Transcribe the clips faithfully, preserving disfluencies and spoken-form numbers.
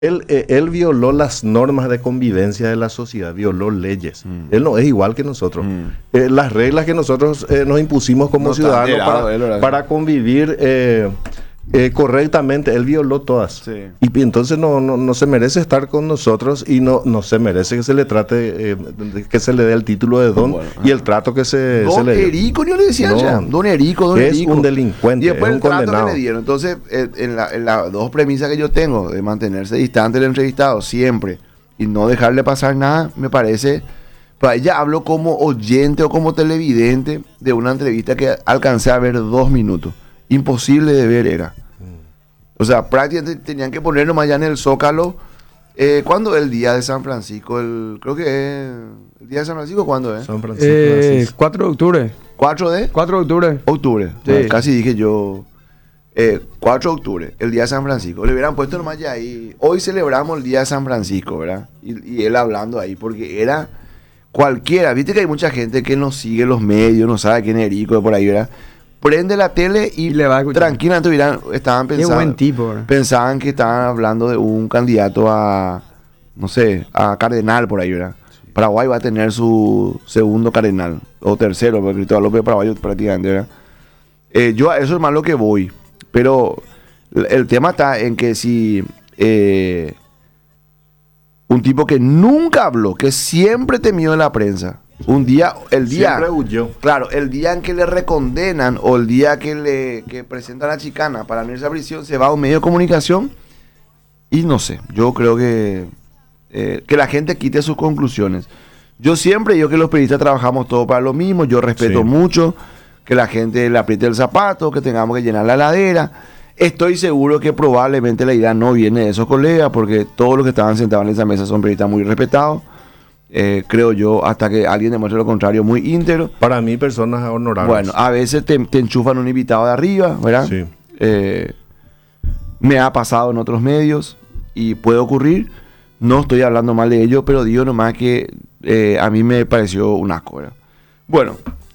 Él, eh, él violó las normas de convivencia de la sociedad, violó leyes. Mm. Él no es igual que nosotros. Mm. Eh, las reglas que nosotros eh, nos impusimos como no ciudadanos para, él, para convivir eh, eh, correctamente, él violó todas. Sí. Y, y entonces no, no, no se merece estar con nosotros y no, no se merece que se le trate, eh, que se le dé el título de don bueno, y el trato que se, don se le dio. Don Erico, yo le decía no, ya. Don Erico, Don es Erico. un delincuente, y después es un el trato condenado. que le dieron. Entonces, en, la, en las dos premisas que yo tengo, de mantenerse distante del entrevistado siempre y no dejarle pasar nada, me parece... Pues ella habló como oyente o como televidente de una entrevista que alcancé a ver dos minutos. Imposible de ver era. O sea, prácticamente tenían que ponerlo más allá en el Zócalo. Eh, ¿Cuándo es el día de San Francisco? El, creo que es... ¿El día de San Francisco cuándo es? San Francisco. Eh, cuatro de octubre. ¿cuatro de? cuatro de octubre. Octubre. Sí. Bueno, casi dije yo... Eh, cuatro de octubre, el día de San Francisco. Le hubieran puesto nomás ya ahí. Hoy celebramos el día de San Francisco, ¿verdad? Y, y él hablando ahí, porque era... Cualquiera. Viste que hay mucha gente que no sigue los medios, no sabe quién es Erico de por ahí, ¿verdad? Prende la tele y, y le va a escuchar. Tranquilamente hubieran, estaban pensando. Qué buen tipo, ¿verdad? Pensaban que estaban hablando de un candidato a, no sé, a cardenal por ahí, ¿verdad? Sí. Paraguay va a tener su segundo cardenal, o tercero, porque Cristóbal López Paraguay prácticamente, ¿verdad? Eh, yo a eso es más lo que voy. Pero el tema está en que si eh, un tipo que nunca habló, que siempre temió en la prensa, un día, el día, siempre huyó. Claro, el día en que le recondenan o el día que le que presentan la chicana para no irse a prisión, se va a un medio de comunicación y no sé, yo creo que eh, que la gente quite sus conclusiones. Yo siempre digo que los periodistas trabajamos todos para lo mismo, yo respeto sí. mucho que la gente le apriete el zapato, que tengamos que llenar la heladera. Estoy seguro que probablemente la idea no viene de esos colegas, porque todos los que estaban sentados en esa mesa son periodistas muy respetados. Eh, creo yo, hasta que alguien demuestre lo contrario, muy íntegro. Para mí, personas honorables. Bueno, a veces te, te enchufan un invitado de arriba, ¿verdad? Sí. Eh, me ha pasado en otros medios y puede ocurrir. No estoy hablando mal de ello, pero digo nomás que eh, a mí me pareció un asco, ¿verdad? Bueno,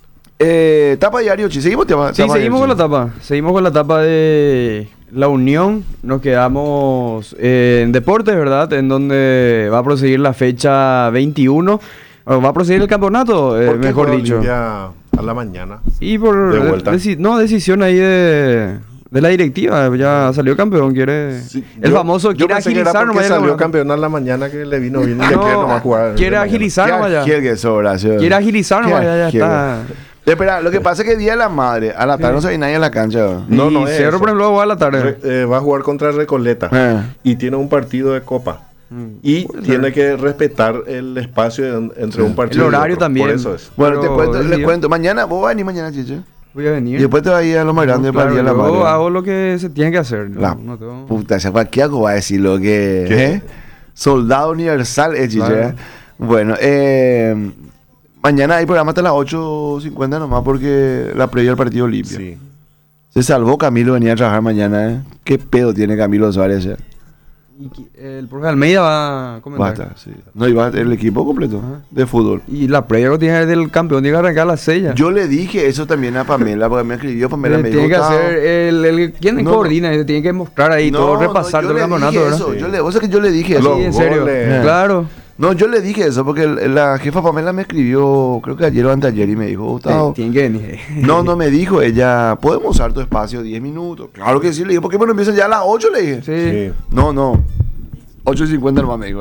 eh, tapa diario, Chi. ¿Seguimos? Tapa, sí, tapa seguimos diario, con la tapa. Seguimos con la tapa de La Unión. Nos quedamos eh, en deportes, ¿verdad? En donde va a proseguir la fecha veintiuno. O va a proseguir el campeonato, eh, mejor dicho. A la mañana. Y por de vuelta. Deci no, decisión ahí de, de la directiva. Ya salió campeón, quiere. Sí, el yo, famoso yo quiere agilizar nomás. Salió bueno. campeón a la mañana que le vino bien y no, le quiere nomás jugar. Quiere agilizar nomás ya. Quiere que sobra, ¿sí? Quiere agilizar nomás ya, ya está. Espera, lo que pasa es que Día de la Madre, a la tarde sí. no se ve nadie en la cancha. No, no, es Cerro, por ejemplo, va a la tarde. Re, eh, va a jugar contra Recoleta eh. y tiene un partido de Copa. Mm. Y tiene ser. que respetar el espacio de, entre sí. un partido el horario y otro. también. Por eso es. Bueno, te cuento, les cuento. Mañana, vos vas a venir mañana, Chiche. Voy a venir. Y después te vas a ir a lo más grande no, para claro, el Día de la Madre. Yo hago lo que se tiene que hacer. La no, no tengo... puta, ¿se ¿qué hago? Va a decir lo que... ¿Qué? ¿eh? Soldado universal, eh, Chiche. Claro. Bueno, eh... mañana hay programa hasta las ocho cincuenta nomás porque la previa del partido limpia. Sí. Se salvó Camilo, venía a trabajar mañana, ¿eh? ¿Qué pedo tiene Camilo Suárez? ¿eh? Y el profe Almeida va a comentar. Basta, sí. No, iba el equipo completo Ajá. de fútbol. Y la previa que tiene del campeón, tiene que arrancar la sella. Yo le dije eso también a Pamela, porque me escribió Pamela. Me tiene dijo, que hacer, el, el, ¿quién no, coordina? No. Tiene que mostrar ahí no, todo, repasar no, todo el campeonato. Eso, sí. yo le, o sea que yo le dije eso. Sí, en serio. Goles. Claro. No, yo le dije eso porque la jefa Pamela me escribió, creo que ayer o anteayer, y me dijo, Gustavo. Tiene que venir. No, no me dijo ella, ¿podemos usar tu espacio diez minutos? Claro que sí, le dije, ¿por qué bueno empiezan ya a las ocho? Le dije. Sí. sí. No, no. ocho cincuenta nomás me dijo.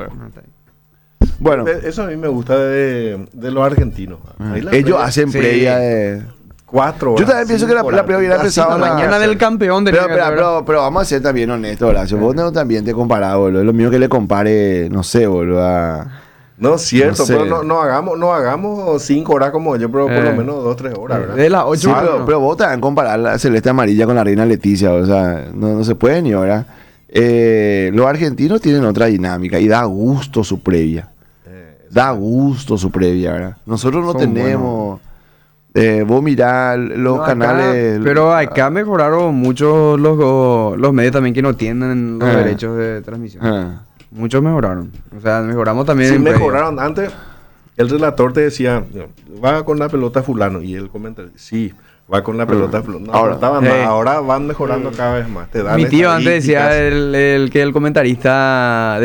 Bueno. Eso a mí me gusta de, de los argentinos. Ah. Ellos previa, hacen sí. previa de... Cuatro horas. Yo también pienso que la, la previa hubiera empezado la mañana del campeón de pero, pero, pero, pero vamos a ser también honestos, Horacio. Vos no también te comparás, boludo. Es lo mío que le compare, no sé, boludo. A... No es cierto, no sé. pero no, no hagamos no hagamos cinco horas como yo, pero por eh. lo menos dos, tres horas, ¿verdad? De las ocho sí, pero, no. pero vos también comparar la celeste amarilla con la reina Leticia, o sea, no, no se puede ni ahora. Eh, los argentinos tienen otra dinámica y da gusto su previa. Eh, da gusto su previa, ¿verdad? Nosotros no tenemos... Buenos. Eh, vos mirás los no, canales... Acá, pero acá mejoraron mucho los, los medios también que no tienen los ah. derechos de transmisión. Ah. Muchos mejoraron. O sea, mejoramos también. Sí, mejoraron. Antes, el relator te decía, va con la pelota fulano. Y él comenta, sí, Va con la pelota. No, ahora, hey. ahora van mejorando cada vez más. Te dan Mi tío antes decía el, el, que el comentarista